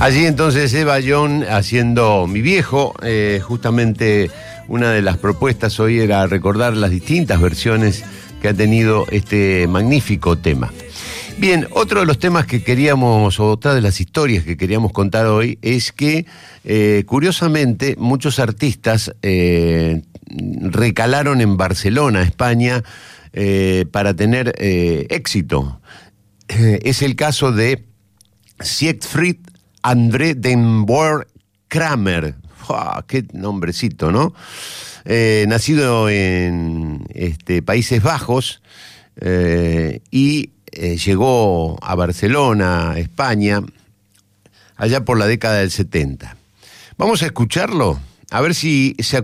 Allí entonces Eva Young haciendo Mi Viejo. Justamente una de las propuestas hoy era recordar las distintas versiones que ha tenido este magnífico tema. Bien, otro de los temas que queríamos, o otra de las historias que queríamos contar hoy, es que curiosamente muchos artistas recalaron en Barcelona, España, para tener éxito. Es el caso de Siegfried André den Boer Kramer. ¡Qué nombrecito!, ¿no? Nacido en Países Bajos y llegó a Barcelona, España, allá por la década del 70. Vamos a escucharlo, a ver si se